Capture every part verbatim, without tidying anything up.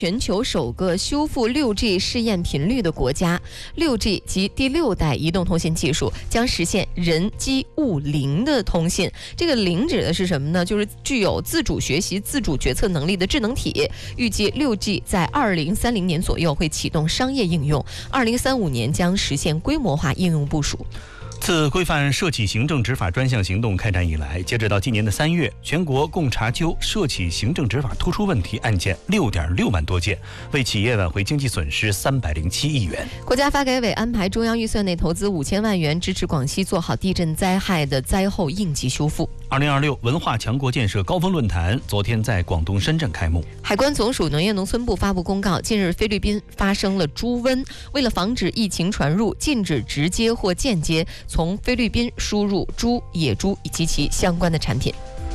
全球首个修复 六 G 试验频率的国家。六 G 及第六代移动通信技术将实现人机物零的通信。这个零指的是什么呢？就是具有自主学习、自主决策能力的智能体。预计 六 G 在二零三零年左右会启动商业应用，二零三五年将实现规模化应用部署。 自规范涉企行政执法专项行动开展以来，截止到今年的三月，全国共查究涉企行政执法突出问题案件六点六万多件，为企业挽回经济损失三百零七亿元。 国家发改委安排中央预算内投资五千万元，支持广西做好地震灾害的灾后应急修复。 二零二六文化强国建设高峰论坛昨天在广东深圳开幕。 海关总署农业农村部发布公告，近日菲律宾发生了猪瘟，为了防止疫情传入，禁止直接或间接从菲律宾输入猪、野猪以及其相关的产品。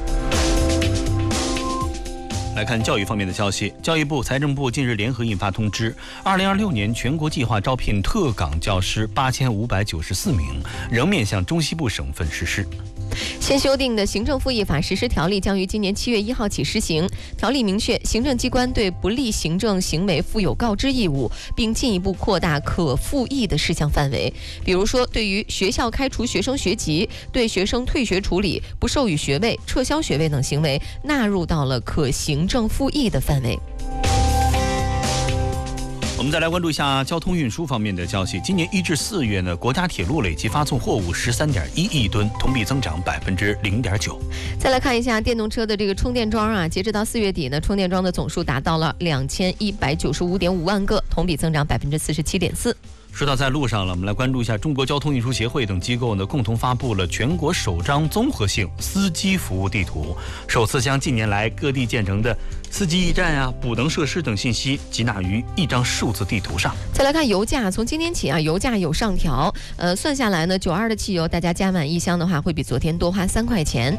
来看教育方面的消息，教育部、财政部近日联合印发通知，二零二六年全国计划招聘特岗教师八千五百九十四名，仍面向中西部省份实施。 新修订的行政复议法实施条例将于今年七月一号起施行。条例明确，行政机关对不利行政行为负有告知义务，并进一步扩大可复议的事项范围。比如说，对于学校开除学生学籍、对学生退学处理、不授予学位、撤销学位等行为，纳入到了可行政复议的范围。 我们再来关注一下交通运输方面的消息。今年一至四月呢，国家铁路累计发送货物十三点一亿吨，同比增长百分之零点九。 再来看一下电动车的这个充电桩啊，截止到四月底呢，充电桩的总数达到了两千一百九十五点五万个，同比增长百分之四十七点四。 说到在路上了，我们来关注一下中国交通运输协会等机构呢，共同发布了全国首张综合性司机服务地图，首次将近年来各地建成的司机驿站啊、补能设施等信息集纳于一张数字地图上。 再来看油价，从今天起啊，油价有上调，呃，算下来呢，九二的汽油大家加满一箱的话，会比昨天多花三块钱。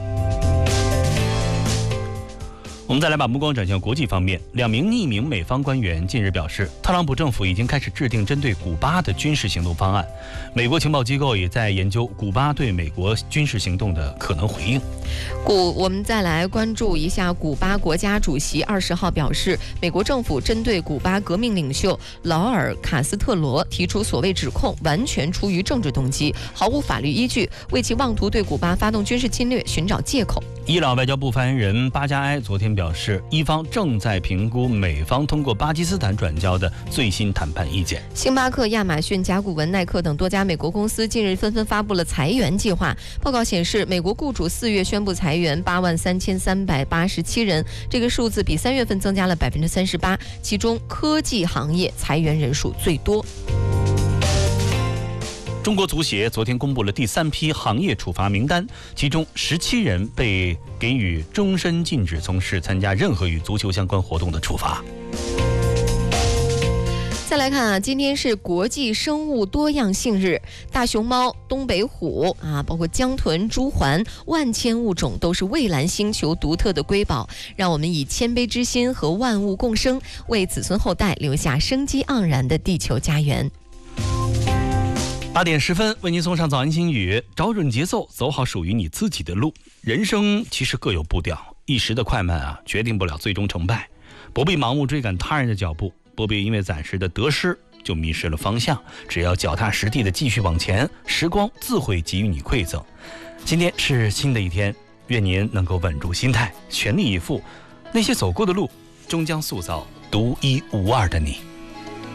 我们再来把目光转向国际方面，两名匿名美方官员近日表示，特朗普政府已经开始制定针对古巴的军事行动方案，美国情报机构也在研究古巴对美国军事行动的可能回应。 古，我们再来关注一下，古巴国家主席二十号表示，美国政府针对古巴革命领袖劳尔·卡斯特罗提出所谓指控，完全出于政治动机，毫无法律依据，为其妄图对古巴发动军事侵略寻找借口。 伊朗外交部发言人巴加埃昨天表示，伊方正在评估美方通过巴基斯坦转交的最新谈判意见。 星巴克、亚马逊、甲骨文、耐克等多家美国公司近日纷纷发布了裁员计划。报告显示，美国雇主四月宣布裁员八万三千三百八十七人，这个数字比三月份增加了百分之三十八，其中科技行业裁员人数最多。 中国足协昨天公布了第三批行业处罚名单，其中十七人被给予终身禁止从事参加任何与足球相关活动的处罚。 再来看啊，今天是国际生物多样性日，大熊猫、东北虎啊，包括江豚、朱鹮，万千物种都是蔚蓝星球独特的瑰宝。让我们以谦卑之心和万物共生，为子孙后代留下生机盎然的地球家园。 八点十分，为您送上早安心语，找准节奏，走好属于你自己的路。人生其实各有步调，一时的快慢啊，决定不了最终成败。不必盲目追赶他人的脚步，不必因为暂时的得失就迷失了方向。只要脚踏实地的继续往前，时光自会给予你馈赠。今天是新的一天，愿您能够稳住心态，全力以赴。那些走过的路，终将塑造独一无二的你。